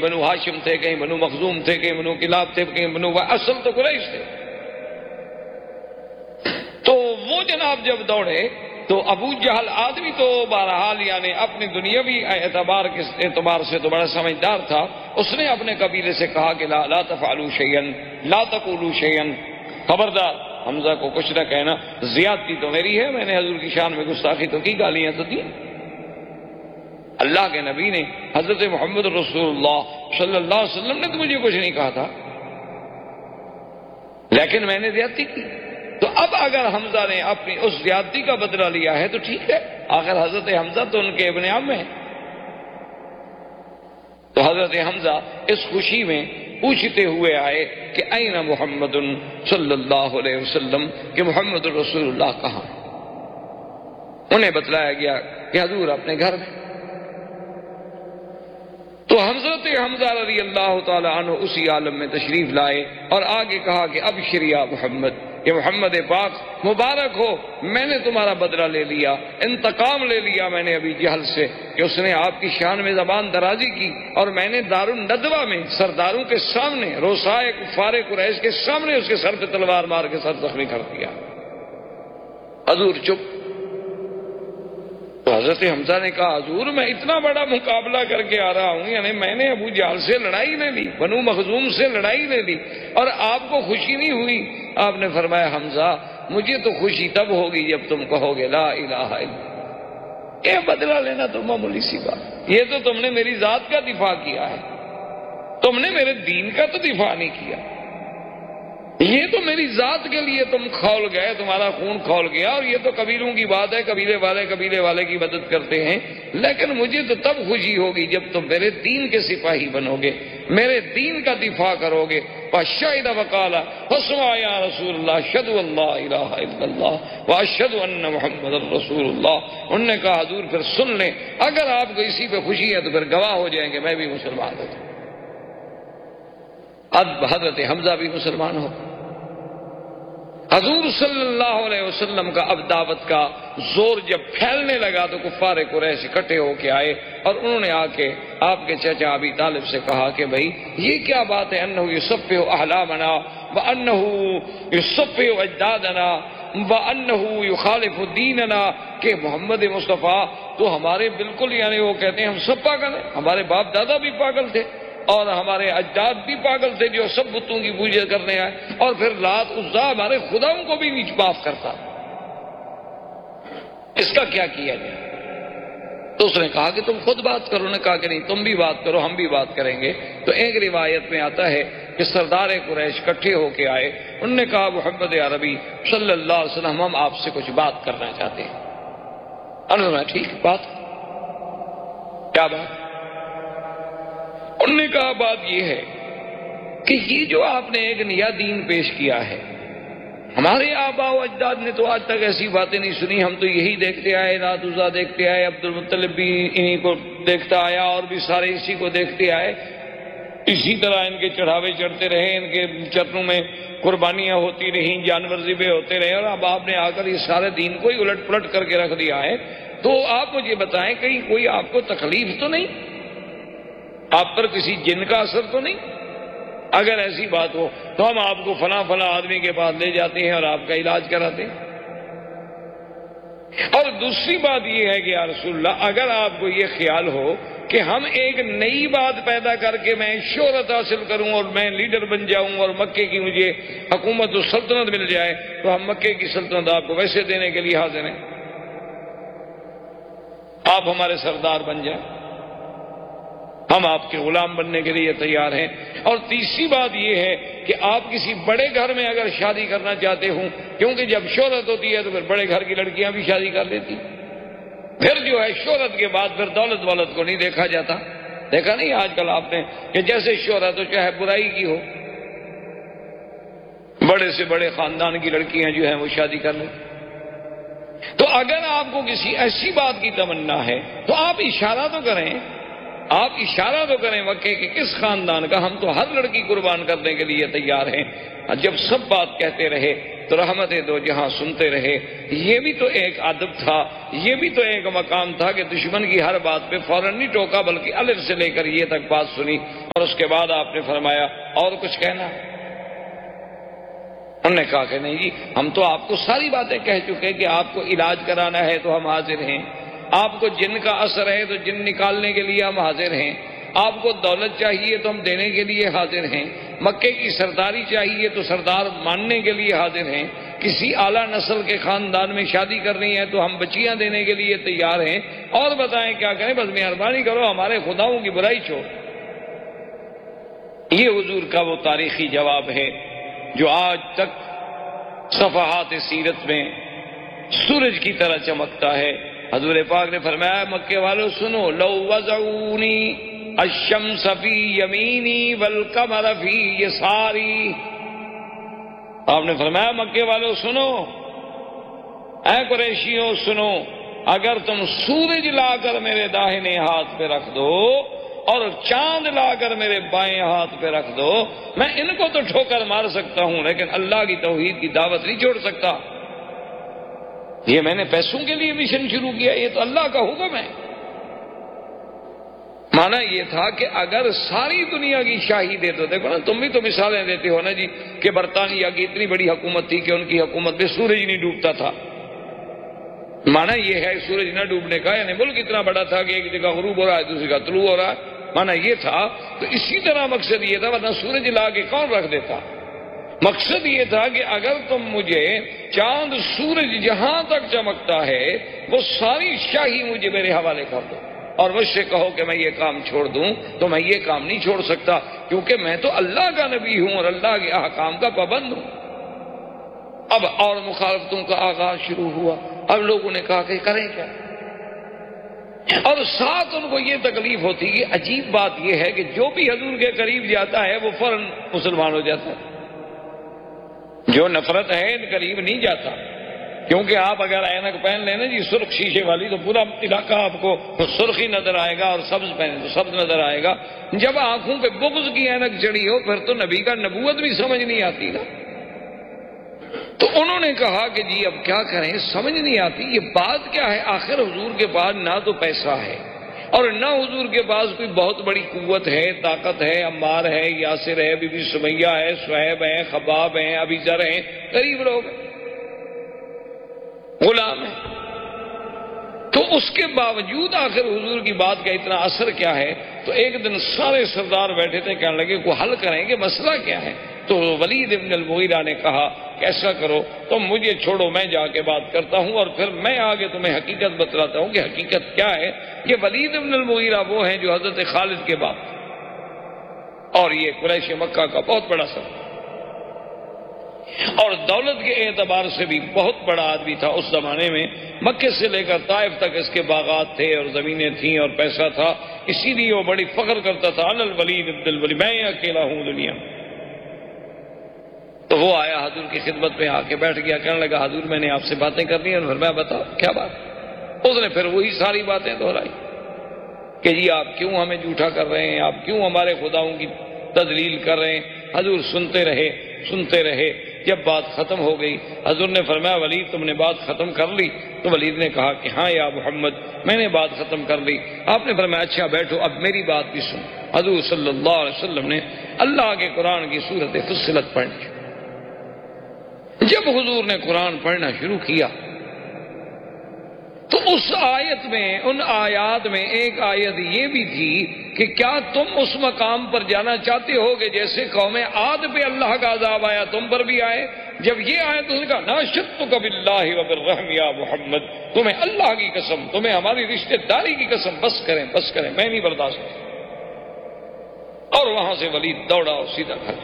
بنو ہاشم تھے، کہیں بنو مخزوم تھے، کہیں بنو کلاب تھے، کہیں بنو اصل تو قریش تھے۔ تو وہ جناب جب دوڑے تو ابو جہل آدمی تو بہرحال یعنی اپنی دنیاوی اعتبار سے تو بڑا سمجھدار تھا، اس نے اپنے قبیلے سے کہا کہ لا تفعلوا شیئا لا تقولوا شیئا، خبردار حمزہ کو کچھ نہ کہنا، زیادتی تو میری ہے، میں نے حضور کی شان میں گستاخی تو کی، گالیاں تو دی۔ اللہ کے نبی نے حضرت محمد رسول اللہ صلی اللہ علیہ وسلم نے تو مجھے کچھ نہیں کہا تھا، لیکن میں نے زیادتی کی۔ تو اب اگر حمزہ نے اپنی اس زیادتی کا بدلہ لیا ہے تو ٹھیک ہے، آخر حضرت حمزہ تو ان کے ابن عم ہیں۔ تو حضرت حمزہ اس خوشی میں پوچھتے ہوئے آئے کہ این محمد صلی اللہ علیہ وسلم، کہ محمد رسول اللہ کہاں؟ انہیں بتلایا گیا کہ حضور اپنے گھر میں۔ تو حضرت حمزہ رضی اللہ تعالی عنہ اسی عالم میں تشریف لائے اور آگے کہا کہ ابشر یا محمد، کہ محمد پاک مبارک ہو، میں نے تمہارا بدلہ لے لیا، انتقام لے لیا میں نے ابھی جہل سے کہ اس نے آپ کی شان میں زبان درازی کی، اور میں نے دار الندوہ میں سرداروں کے سامنے، روسائے کفار قریش کے سامنے اس کے سر پہ تلوار مار کے سر زخمی کر دیا۔ حضور چپ۔ تو حضرت حمزہ نے کہا حضور میں اتنا بڑا مقابلہ کر کے آ رہا ہوں، یعنی میں نے ابو جہل سے لڑائی لے لی، بنو مخزوم سے لڑائی لے لی، اور آپ کو خوشی نہیں ہوئی؟ آپ نے فرمایا حمزہ مجھے تو خوشی تب ہوگی جب تم کہو گے لا الہ الا اللہ۔ یہ بدلہ لینا تو معمولی سی بات، یہ تو تم نے میری ذات کا دفاع کیا ہے، تم نے میرے دین کا تو دفاع نہیں کیا، یہ تو میری ذات کے لیے تم کھول گئے، تمہارا خون کھول گیا، اور یہ تو قبیلوں کی بات ہے، قبیلے والے کی مدد کرتے ہیں، لیکن مجھے تو تب خوشی ہوگی جب تم میرے دین کے سپاہی بنو گے، میرے دین کا دفاع کرو گے۔ فشہد وقال فاسمع یا رسول اللہ اشہد ان لا الہ الا اللہ واشہد ان محمد رسول اللہ۔ انہوں نے کہا حضور پھر سن لیں، اگر آپ کو اسی پہ خوشی ہے تو پھر گواہ ہو جائیں گے میں بھی مسلمان ہوں۔ اب حضرت حمزہ بھی مسلمان ہو۔ حضور صلی اللہ علیہ وسلم کا اب دعوت کا زور جب پھیلنے لگا تو کفار قریش اکٹھے ہو کے آئے، اور انہوں نے آ کے آپ کے چچا ابی طالب سے کہا کہ بھائی یہ کیا بات ہے، انہ یصفح احلامنا وانہ یصفح اجدادنا وانہ یخالف دیننا، کہ محمد مصطفیٰ تو ہمارے بالکل یعنی وہ کہتے ہیں ہم سب پاگل ہیں، ہمارے باپ دادا بھی پاگل تھے اور ہمارے اجداد بھی پاگل تھے جو سب بتوں کی پوجا کرنے آئے، اور پھر لات عزا ہمارے خداؤں کو بھی نہیں معاف کرتا، اس کا کیا کیا جائے؟ تو اس نے کہا کہ تم خود بات کرو، نے کہا کہ نہیں تم بھی بات کرو، ہم بھی بات کریں گے۔ تو ایک روایت میں آتا ہے کہ سردار قریش اکٹھے ہو کے آئے، انہوں نے کہا محمد عربی صلی اللہ علیہ وسلم ہم آپ سے کچھ بات کرنا چاہتے ہیں۔ انہوں نے ٹھیک بات، کیا بات؟ انہوں نے کہا بات یہ ہے کہ یہ جو آپ نے ایک نیا دین پیش کیا ہے، ہمارے آباء و اجداد نے تو آج تک ایسی باتیں نہیں سنی، ہم تو یہی دیکھتے آئے، لات عزا دیکھتے آئے، عبد المطلب بھی انہی کو دیکھتا آیا، اور بھی سارے اسی کو دیکھتے آئے، اسی طرح ان کے چڑھاوے چڑھتے رہے، ان کے چرنوں میں قربانیاں ہوتی رہیں، جانور ذبح ہوتے رہے، اور اب آپ نے آ کر یہ سارے دین کو ہی الٹ پلٹ کر کے رکھ دیا ہے۔ تو آپ مجھے بتائیں کہیں کوئی آپ کو تکلیف تو نہیں، آپ پر کسی جن کا اثر تو نہیں؟ اگر ایسی بات ہو تو ہم آپ کو فلاں آدمی کے پاس لے جاتے ہیں اور آپ کا علاج کراتے ہیں۔ اور دوسری بات یہ ہے کہ یا رسول اللہ اگر آپ کو یہ خیال ہو کہ ہم ایک نئی بات پیدا کر کے میں شہرت حاصل کروں اور میں لیڈر بن جاؤں اور مکے کی مجھے حکومت و سلطنت مل جائے، تو ہم مکے کی سلطنت آپ کو ویسے دینے کے لیے حاضر ہیں، آپ ہمارے سردار بن جائیں، ہم آپ کے غلام بننے کے لیے تیار ہیں۔ اور تیسری بات یہ ہے کہ آپ کسی بڑے گھر میں اگر شادی کرنا چاہتے ہوں، کیونکہ جب شہرت ہوتی ہے تو پھر بڑے گھر کی لڑکیاں بھی شادی کر لیتی، پھر جو ہے شہرت کے بعد پھر دولت والت کو نہیں دیکھا جاتا۔ دیکھا نہیں آج کل آپ نے کہ جیسے شہرت ہو چاہے برائی کی ہو، بڑے سے بڑے خاندان کی لڑکیاں جو ہیں وہ شادی کر لیں۔ تو اگر آپ کو کسی ایسی بات کی تمنا ہے تو آپ اشارہ تو کریں، آپ اشارہ تو کریں مکے کے کس خاندان کا، ہم تو ہر لڑکی قربان کرنے کے لیے تیار ہیں۔ جب سب بات کہتے رہے تو رحمت دو جہاں سنتے رہے، یہ بھی تو ایک ادب تھا، یہ بھی تو ایک مقام تھا کہ دشمن کی ہر بات پہ فوراً نہیں ٹوکا بلکہ الف سے لے کر یہ تک بات سنی اور اس کے بعد آپ نے فرمایا اور کچھ کہنا؟ انہوں نے کہا کہ نہیں جی، ہم تو آپ کو ساری باتیں کہہ چکے کہ آپ کو علاج کرانا ہے تو ہم حاضر ہیں، آپ کو جن کا اثر ہے تو جن نکالنے کے لیے ہم حاضر ہیں، آپ کو دولت چاہیے تو ہم دینے کے لیے حاضر ہیں، مکے کی سرداری چاہیے تو سردار ماننے کے لیے حاضر ہیں، کسی اعلیٰ نسل کے خاندان میں شادی کرنی ہے تو ہم بچیاں دینے کے لیے تیار ہیں، اور بتائیں کیا کریں، بس مہربانی کرو ہمارے خداؤں کی برائی چھوڑ۔ یہ حضور کا وہ تاریخی جواب ہے جو آج تک صفحات سیرت میں سورج کی طرح چمکتا ہے۔ حضور پاک نے فرمایا مکے والوں سنو، لو وضعونی الشمس فی یمینی والقمر فی یساری، آپ نے فرمایا مکے والوں سنو، اے قریشیوں سنو، اگر تم سورج لا کر میرے داہنے ہاتھ پہ رکھ دو اور چاند لا کر میرے بائیں ہاتھ پہ رکھ دو، میں ان کو تو ٹھوکر مار سکتا ہوں لیکن اللہ کی توحید کی دعوت نہیں چھوڑ سکتا۔ یہ میں نے پیسوں کے لیے مشن شروع کیا، یہ تو اللہ کا حکم ہے۔ مانا یہ تھا کہ اگر ساری دنیا کی شاہی دے تو، دیکھو نا تم بھی تو مثالیں دیتے ہو نا جی کہ برطانیہ کی اتنی بڑی حکومت تھی کہ ان کی حکومت میں سورج نہیں ڈوبتا تھا۔ مانا یہ ہے سورج نہ ڈوبنے کا، یعنی ملک اتنا بڑا تھا کہ ایک جگہ غروب ہو رہا ہے دوسری کا طلوع ہو رہا ہے، مانا یہ تھا۔ تو اسی طرح مقصد یہ تھا، ورنہ سورج لا کے کون رکھ دیتا؟ مقصد یہ تھا کہ اگر تم مجھے چاند سورج جہاں تک چمکتا ہے وہ ساری شاہی مجھے میرے حوالے کر دو، اور مجھ سے کہو کہ میں یہ کام چھوڑ دوں تو میں یہ کام نہیں چھوڑ سکتا، کیونکہ میں تو اللہ کا نبی ہوں اور اللہ کے احکام کا پابند ہوں۔ اب اور مخالفتوں کا آغاز شروع ہوا۔ اب لوگوں نے کہا کہ کریں کیا، اور ساتھ ان کو یہ تکلیف ہوتی ہے۔ عجیب بات یہ ہے کہ جو بھی حضور کے قریب جاتا ہے وہ فوراً مسلمان ہو جاتا ہے، جو نفرت ہے ان قریب نہیں جاتا، کیونکہ آپ اگر اینک پہن لیں نا جی سرخ شیشے والی تو پورا علاقہ آپ کو سرخ ہی نظر آئے گا، اور سبز پہنے تو سبز نظر آئے گا۔ جب آنکھوں پہ بغض کی اینک چڑھی ہو پھر تو نبی کا نبوت بھی سمجھ نہیں آتی نا۔ تو انہوں نے کہا کہ جی اب کیا کریں، سمجھ نہیں آتی یہ بات کیا ہے، آخر حضور کے پاس نہ تو پیسہ ہے اور نہ حضور کے پاس کوئی بہت بڑی قوت ہے، طاقت ہے، عمار ہے، یاسر ہے، بی بی سمیہ ہے، صہیب ہے، خباب ہیں، ابی ذر ہیں، غریب لوگ غلام ہیں۔ تو اس کے باوجود آخر حضور کی بات کا اتنا اثر کیا ہے؟ تو ایک دن سارے سردار بیٹھے تھے، کہنے لگے کوئی حل کریں کہ مسئلہ کیا ہے؟ تو ولید ابن المغیرہ نے کہا کہ ایسا کرو تم مجھے چھوڑو، میں جا کے بات کرتا ہوں اور پھر میں آگے تمہیں حقیقت بتلاتا ہوں کہ حقیقت کیا ہے۔ یہ ولید ابن المغیرہ وہ ہیں جو حضرت خالد کے باپ، اور یہ قریش مکہ کا بہت بڑا سر اور دولت کے اعتبار سے بھی بہت بڑا آدمی تھا اس زمانے میں۔ مکے سے لے کر طائف تک اس کے باغات تھے اور زمینیں تھیں اور پیسہ تھا، اسی لیے وہ بڑی فخر کرتا تھا، انا الولید ابن الولید، میں اکیلا ہوں دنیا میں۔ تو وہ آیا حضور کی خدمت میں آ کے بیٹھ گیا، کہنے لگا حضور میں نے آپ سے باتیں کرنی ہیں۔ اور میں بتاؤ کیا بات؟ اس نے پھر وہی ساری باتیں دہرائی کہ جی آپ کیوں ہمیں جھوٹا کر رہے ہیں، آپ کیوں ہمارے خداؤں کی تذلیل کر رہے ہیں۔ حضور سنتے رہے۔ جب بات ختم ہو گئی حضور نے فرمایا ولید تم نے بات ختم کر لی؟ تو ولید نے کہا کہ ہاں یا محمد میں نے بات ختم کر لی۔ آپ نے فرمایا اچھا بیٹھو اب میری بات بھی سن۔ حضور صلی اللہ علیہ وسلم نے اللہ کے قرآن کی سورت فصلت پڑھنی۔ جب حضور نے قرآن پڑھنا شروع کیا تو اس آیت میں، ان آیات میں ایک آیت یہ بھی تھی کہ کیا تم اس مقام پر جانا چاہتے ہو کہ جیسے قوم عاد پہ اللہ کا عذاب آیا تم پر بھی آئے؟ جب یہ آیت اس نے کہا ناشدتک باللہ وبالرحم یا محمد، تمہیں اللہ کی قسم، تمہیں ہماری رشتہ داری کی قسم، بس کریں میں نہیں برداشت۔ اور وہاں سے ولید دوڑا اور سیدھا گھر۔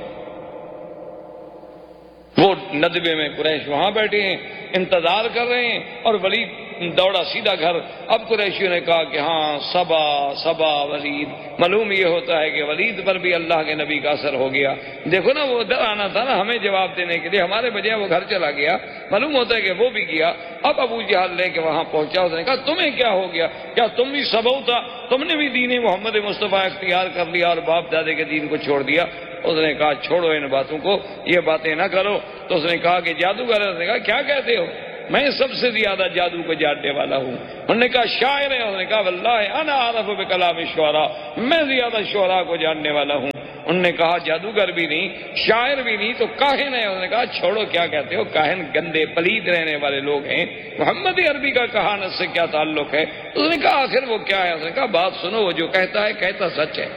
وہ ندبے میں قریش وہاں بیٹھے ہیں انتظار کر رہے ہیں اور ولید دوڑا سیدھا گھر۔ اب قریشیوں نے کہا کہ ہاں صبا ولید، معلوم یہ ہوتا ہے کہ ولید پر بھی اللہ کے نبی کا اثر ہو گیا۔ دیکھو نا وہ ادھر آنا تھا نا ہمیں جواب دینے کے لیے، ہمارے بجائے وہ گھر چلا گیا، معلوم ہوتا ہے کہ وہ بھی گیا۔ اب ابو جہل لے کے وہاں پہنچا، اس نے کہا تمہیں کیا ہو گیا؟ کیا تم بھی سبو تھا؟ تم نے بھی دین محمد مصطفیٰ اختیار کر لیا اور باپ دادے کے دین کو چھوڑ دیا؟ اس نے کہا چھوڑو ان باتوں کو، یہ باتیں نہ کرو۔ تو اس نے کہا کہ جادوگر، اس نے کہا کیا کہتے ہو؟ میں سب سے زیادہ جادو کو جاننے والا ہوں. انہوں نے کہا شاعر ہے؟ انہوں نے کہا واللہ انا اعرف بکلام الشعراء، میں زیادہ شعراء کو جاننے والا ہوں. انہوں نے کہا جادوگر بھی نہیں، شاعر بھی نہیں، تو کاہن ہے؟ انہوں نے کہا چھوڑو کیا کہتے ہو، کاہن گندے پلید رہنے والے لوگ ہیں، محمد عربی کا کہانت سے کیا تعلق ہے؟ اس نے کہا آخر وہ کیا ہے؟ اس نے کہا بات سنو، وہ جو کہتا ہے کہتا سچ ہے،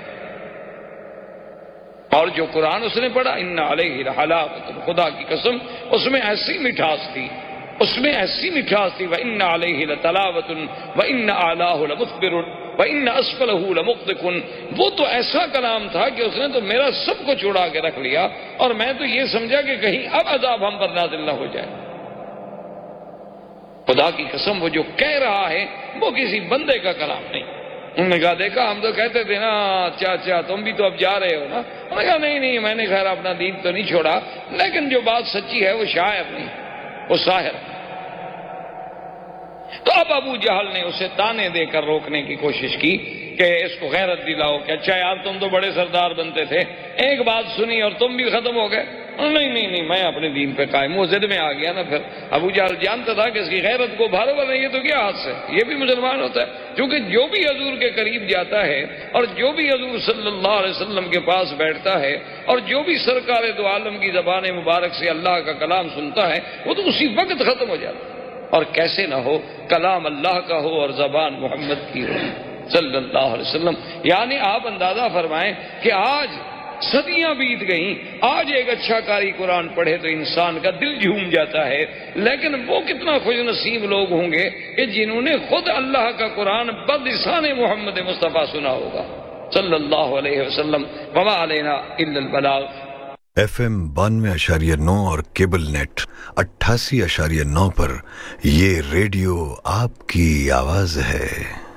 اور جو قرآن اس نے پڑھا ان علیہ لحلاوۃ، خدا کی قسم اس میں ایسی مٹھاس تھی، اس میں ایسی مٹھاس تھی، وَإِنَّ عَلَيْهِ لَتَلَاوَةٌ وَإِنَّ أَعْلَاهُ لَمُثْبِرٌ وَإِنَّ أَسْفَلَهُ لَمُغْدِقٌ. وہ تو ایسا کلام تھا کہ اس نے تو میرا سب کچھ اڑا کے رکھ لیا، اور میں تو یہ سمجھا کہ کہیں اب عذاب ہم پر نازل نہ ہو جائے. خدا کی قسم وہ جو کہہ رہا ہے وہ کسی بندے کا کلام نہیں. انہوں نے کہا دیکھا ہم تو کہتے تھے نا چاچا تم بھی تو اب جا رہے ہو نا. انہوں نے کہا نہیں میں نے خیر اپنا دین تو نہیں چھوڑا، لیکن جو بات سچی ہے وہ شاعر نہیں، وہ ساحر. تو اب ابو جہل نے اسے تانے دے کر روکنے کی کوشش کی کہ اس کو غیرت دلاؤ کہ اچھا یار تم تو بڑے سردار بنتے تھے، ایک بات سنی اور تم بھی ختم ہو گئے. نہیں میں اپنے دین پہ قائم. وہ ضد میں آ گیا نا. پھر ابو جہل جانتا تھا کہ اس کی غیرت کو بھارو بنے یہ تو کیا حد سے، یہ بھی مسلمان ہوتا ہے. کیونکہ جو بھی حضور کے قریب جاتا ہے اور جو بھی حضور صلی اللہ علیہ وسلم کے پاس بیٹھتا ہے اور جو بھی سرکار دو عالم کی زبان مبارک سے اللہ کا کلام سنتا ہے وہ تو اسی وقت ختم ہو جاتا ہے. اور کیسے نہ ہو، کلام اللہ کا ہو اور زبان محمد کی ہو صلی اللہ علیہ وسلم. یعنی آپ اندازہ فرمائیں کہ آج صدیاں بیت گئیں، آج ایک اچھا قاری قرآن پڑھے تو انسان کا دل جھوم جاتا ہے، لیکن وہ کتنا خوش نصیب لوگ ہوں گے کہ جنہوں نے خود اللہ کا قرآن بلسان محمد مصطفیٰ سنا ہوگا صلی اللہ علیہ وسلم. وما علینا الا البلاغ. FM 92.9 اور کیبل نیٹ 88.9 پر یہ ریڈیو آپ کی آواز ہے.